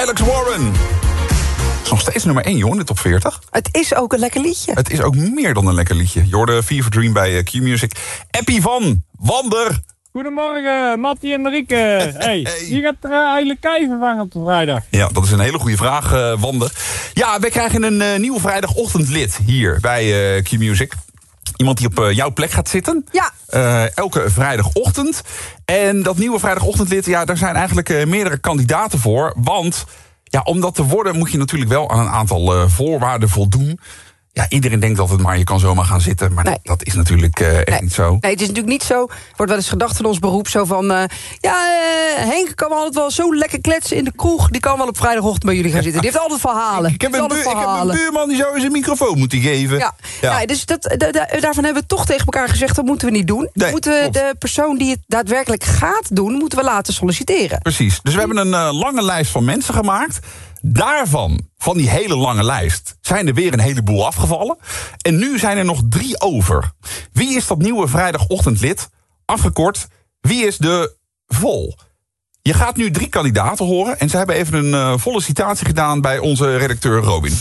Alex Warren. Het is nog steeds nummer 1, joh, in de top 40. Het is ook een lekker liedje. Het is ook meer dan een lekker liedje. Je hoorde Fever Dream bij Q-Music. Appie van Wander. Goedemorgen, Mattie en Marieke. Hey. Wie gaat er eigenlijk kei vervangen op de vrijdag? Ja, dat is een hele goede vraag, Wander. Ja, wij krijgen een nieuw vrijdagochtendlid hier bij Q-Music. Iemand die op jouw plek gaat zitten. Ja. Elke vrijdagochtend. En dat nieuwe vrijdagochtendlid, ja, daar zijn eigenlijk meerdere kandidaten voor. Want ja, om dat te worden moet je natuurlijk wel aan een aantal voorwaarden voldoen. Ja, iedereen denkt altijd maar je kan zomaar gaan zitten. Maar nee, dat is natuurlijk echt niet zo. Nee, het is natuurlijk niet zo. Er wordt wel eens gedacht van ons beroep zo van... Henk kan altijd wel zo lekker kletsen in de kroeg. Die kan wel op vrijdagochtend bij jullie gaan zitten. Die heeft altijd verhalen. Ik heb een buurman die zou eens een microfoon moeten geven. Ja, dus daarvan hebben we toch tegen elkaar gezegd... dat moeten we niet doen. Nee, moeten we de persoon die het daadwerkelijk gaat doen... moeten we laten solliciteren. Precies. Dus we hebben een lange lijst van mensen gemaakt. Daarvan, van die hele lange lijst, zijn er weer een heleboel afgevallen. En nu zijn er nog 3 over. Wie is dat nieuwe vrijdagochtendlid? Afgekort, wie is de vol? Je gaat nu 3 kandidaten horen. En ze hebben even een volle citatie gedaan bij onze redacteur Robin.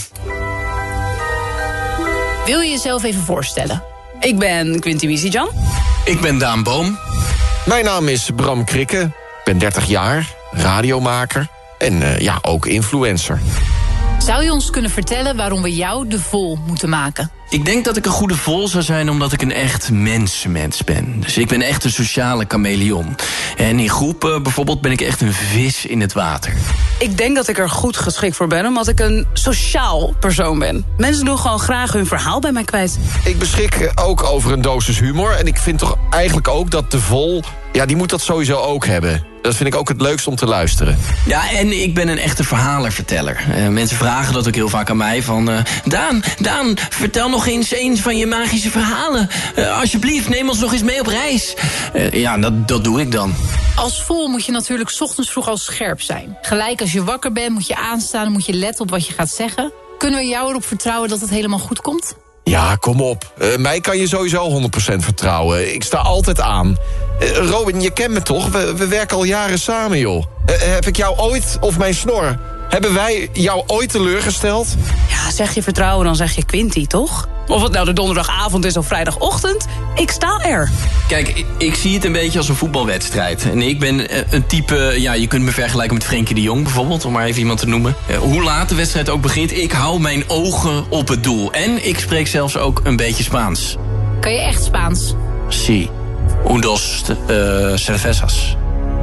Wil je jezelf even voorstellen? Ik ben Quinty Wiesejan. Ik ben Daan Boom. Mijn naam is Bram Krikke. Ik ben 30 jaar, radiomaker en ook influencer. Zou je ons kunnen vertellen waarom we jou de vol moeten maken? Ik denk dat ik een goede vol zou zijn omdat ik een echt mensenmens ben. Dus ik ben echt een sociale chameleon. En in groepen bijvoorbeeld ben ik echt een vis in het water. Ik denk dat ik er goed geschikt voor ben, omdat ik een sociaal persoon ben. Mensen doen gewoon graag hun verhaal bij mij kwijt. Ik beschik ook over een dosis humor. En ik vind toch eigenlijk ook dat de vol... ja, die moet dat sowieso ook hebben. Dat vind ik ook het leukst om te luisteren. Ja, en ik ben een echte verhalenverteller. Mensen vragen dat ook heel vaak aan mij van... Daan, vertel nog eens een van je magische verhalen. Alsjeblieft, neem ons nog eens mee op reis. Dat doe ik dan. Als vol moet je natuurlijk 's ochtends vroeg al scherp zijn. Gelijk als je wakker bent moet je aanstaan, moet je letten op wat je gaat zeggen. Kunnen we jou erop vertrouwen dat het helemaal goed komt? Ja, kom op. Mij kan je sowieso 100% vertrouwen. Ik sta altijd aan. Robin, je kent me toch? We werken al jaren samen, joh. Heb ik jou ooit, of mijn snor... hebben wij jou ooit teleurgesteld? Ja, zeg je vertrouwen, dan zeg je Quinty, toch? Of het nou de donderdagavond is of vrijdagochtend, ik sta er. Kijk, ik zie het een beetje als een voetbalwedstrijd. En ik ben een type, je kunt me vergelijken met Frenkie de Jong bijvoorbeeld, om maar even iemand te noemen. Hoe laat de wedstrijd ook begint, ik hou mijn ogen op het doel. En ik spreek zelfs ook een beetje Spaans. Kan je echt Spaans? Sí. Un dos cervezas.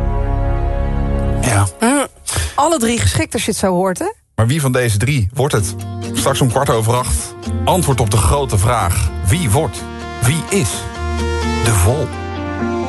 Ja. Alle 3 geschikt als je het zo hoort, hè? Maar wie van deze 3 wordt het? Straks om 7:15. Antwoord op de grote vraag. Wie wordt? Wie is de vol?